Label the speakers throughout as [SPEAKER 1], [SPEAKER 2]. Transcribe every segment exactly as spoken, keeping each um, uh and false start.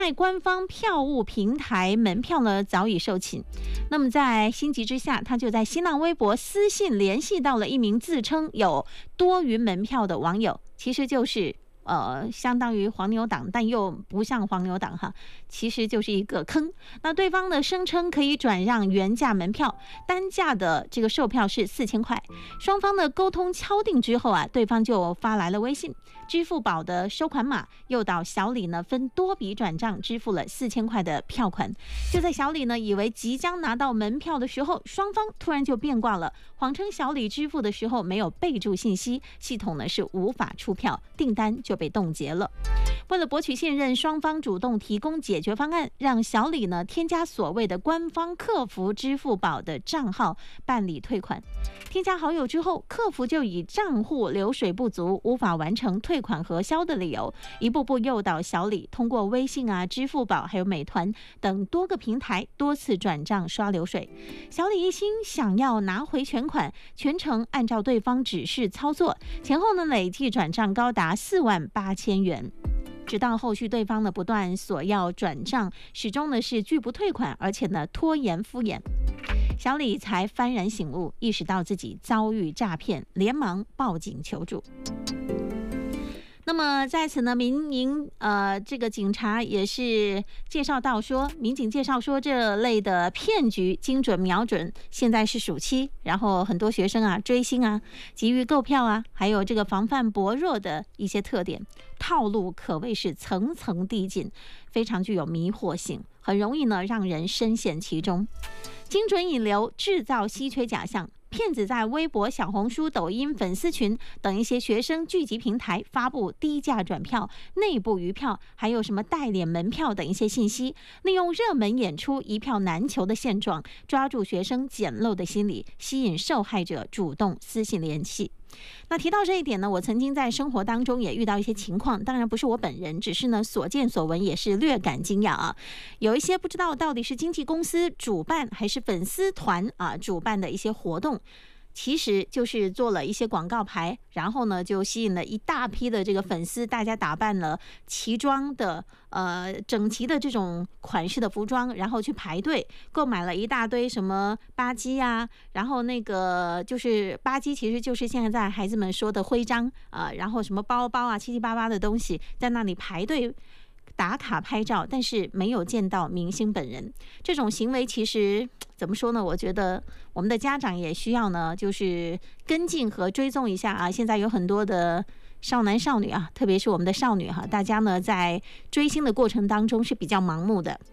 [SPEAKER 1] 在官方票务平台门票呢早已售罄，那么在心急之下，他就在新浪微博私信联系到了一名自称有多余门票的网友，其实就是呃，相当于黄牛党，但又不像黄牛党哈，其实就是一个坑。那对方呢声称可以转让原价门票，单价的这个售票是四千块。双方的沟通敲定之后啊，对方就发来了微信，支付宝的收款码，诱导小李呢分多笔转账支付了四千块的票款。就在小李呢以为即将拿到门票的时候，双方突然就变卦了，谎称小李支付的时候没有备注信息，系统呢是无法出票，订单就被冻结了。为了博取信任，双方主动提供解决方案，让小李呢添加所谓的官方客服支付宝的账号办理退款。添加好友之后，客服就以账户流水不足，无法完成退款核销的理由，一步步诱导小李通过微信啊、支付宝还有美团等多个平台多次转账刷流水。小李一心想要拿回全款，全程按照对方指示操作，前后呢累计转账高达四万八千元。直到后续对方呢不断索要转账，始终呢是拒不退款，而且呢拖延敷衍，小李才幡然醒悟，意识到自己遭遇诈骗，连忙报警求助。那么在此呢，民营呃这个警察也是介绍到说，民警介绍说，这类的骗局精准瞄准现在是暑期，然后很多学生啊追星啊，急于购票啊，还有这个防范薄弱的一些特点，套路可谓是层层递进，非常具有迷惑性，很容易呢让人深陷其中。精准引流，制造稀缺假象。骗子在微博、小红书、抖音、粉丝群等一些学生聚集平台发布低价转票、内部余票，还有什么代理门票等一些信息，利用热门演出一票难求的现状，抓住学生捡漏的心理，吸引受害者主动私信联系。那提到这一点呢，我曾经在生活当中也遇到一些情况，当然不是我本人，只是呢所见所闻，也是略感惊讶啊。有一些不知道到底是经纪公司主办还是粉丝团啊主办的一些活动，其实就是做了一些广告牌，然后呢就吸引了一大批的这个粉丝，大家打扮了奇装的呃整齐的这种款式的服装，然后去排队购买了一大堆什么吧唧啊，然后那个就是吧唧其实就是现在孩子们说的徽章啊、呃，然后什么包包啊七七八八的东西，在那里排队打卡拍照，但是没有见到明星本人。这种行为其实怎么说呢？我觉得我们的家长也需要呢，就是跟进和追踪一下啊。现在有很多的少男少女啊，特别是我们的少女哈，大家呢在追星的过程当中是比较盲目的，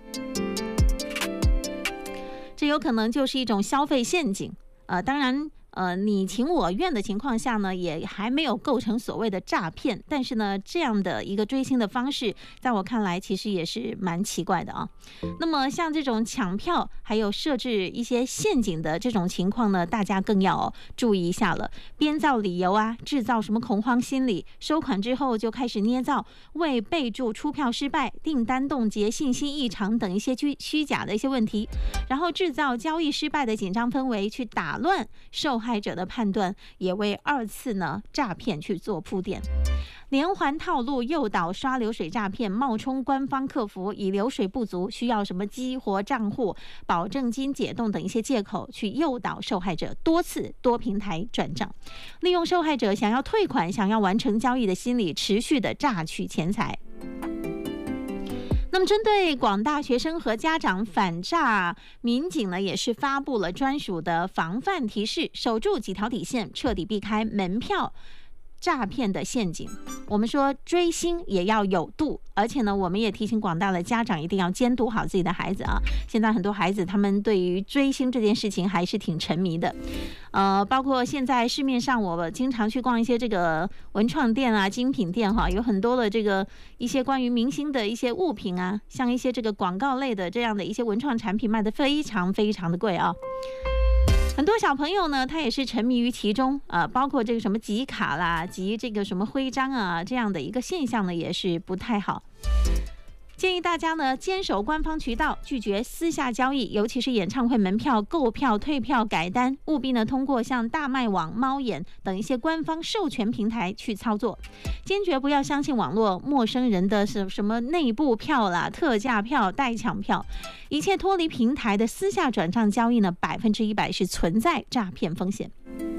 [SPEAKER 1] 这有可能就是一种消费陷阱。呃，当然。呃，你情我愿的情况下呢，也还没有构成所谓的诈骗，但是呢，这样的一个追星的方式，在我看来其实也是蛮奇怪的啊。那么像这种抢票还有设置一些陷阱的这种情况呢，大家更要、哦、注意一下了。编造理由啊，制造什么恐慌心理，收款之后就开始捏造未备注出票失败、订单冻结、信息异常等一些虚虚假的一些问题，然后制造交易失败的紧张氛围，去打乱受害者的判断，也为二次呢诈骗去做铺垫。连环套路诱导刷流水诈骗，冒充官方客服，以流水不足需要什么激活账户、保证金解冻等一些借口，去诱导受害者多次多平台转账，利用受害者想要退款、想要完成交易的心理，持续的榨取钱财。那么针对广大学生和家长反诈，民警呢也是发布了专属的防范提示，守住几条底线，彻底避开门票诈骗的陷阱。我们说追星也要有度，而且呢，我们也提醒广大的家长一定要监督好自己的孩子啊。现在很多孩子他们对于追星这件事情还是挺沉迷的，呃，包括现在市面上我经常去逛一些这个文创店啊、精品店哈，有很多的这个一些关于明星的一些物品啊，像一些这个广告类的这样的一些文创产品卖得非常非常的贵啊。很多小朋友呢，他也是沉迷于其中啊、呃，包括这个什么集卡啦、集这个什么徽章啊，这样的一个现象呢，也是不太好。 建议大家呢坚守官方渠道，拒绝私下交易，尤其是演唱会门票购票、退票、改单，务必呢通过像大麦网、猫眼等一些官方授权平台去操作，坚决不要相信网络陌生人的什什么内部票啦、特价票、代抢票，一切脱离平台的私下转账交易呢，百分之一百是存在诈骗风险。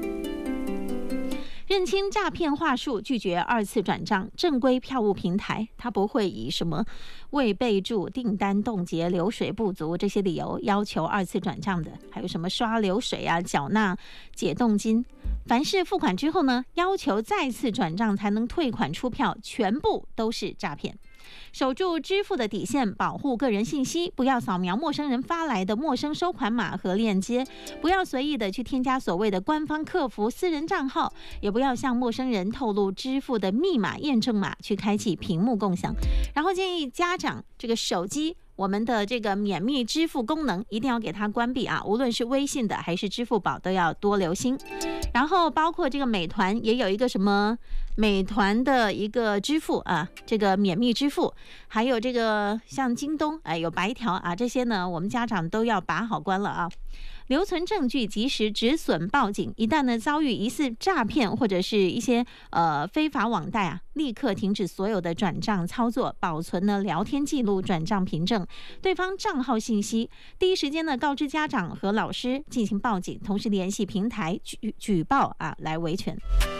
[SPEAKER 1] 认清诈骗话术，拒绝二次转账。正规票务平台，它不会以什么未备注、订单冻结、流水不足这些理由要求二次转账的。还有什么刷流水啊、缴纳解冻金，凡是付款之后呢，要求再次转账才能退款出票，全部都是诈骗。守住支付的底线，保护个人信息，不要扫描陌生人发来的陌生收款码和链接，不要随意的去添加所谓的官方客服私人账号，也不要向陌生人透露支付的密码验证码去开启屏幕共享。然后建议家长这个手机我们的这个免密支付功能一定要给它关闭啊，无论是微信的还是支付宝都要多留心。然后包括这个美团也有一个什么美团的一个支付啊，这个免密支付，还有这个像京东哎有白条啊，这些呢我们家长都要把好关了啊。留存证据，及时止损报警。一旦呢遭遇疑似诈骗或者是一些呃非法网贷啊，立刻停止所有的转账操作，保存呢聊天记录、转账凭证、对方账号信息，第一时间呢告知家长和老师进行报警，同时联系平台举举报啊来维权。